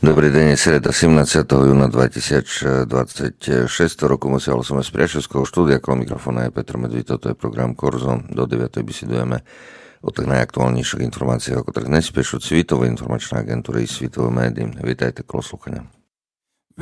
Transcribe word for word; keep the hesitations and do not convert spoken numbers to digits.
Dobrý deň, je sreda sedemnásteho júna dvetisícdvadsaťšesť roku. Musialo som z priateľského štúdia, okolo mikrofóna je Petr Medvíd, toto je program Korzo. Do deviatej bisedujeme o tých najaktuálnejších informáciách, ako tak najspiešu Svitové informačné agentúry i Svitové médií. Vítajte, kolo slúchania.